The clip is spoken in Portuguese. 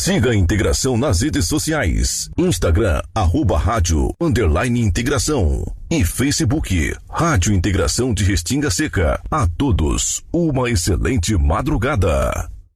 Siga a Integração nas redes sociais. Instagram, @rádio_integração. E Facebook, Rádio Integração de Restinga Seca. A todos, uma excelente madrugada.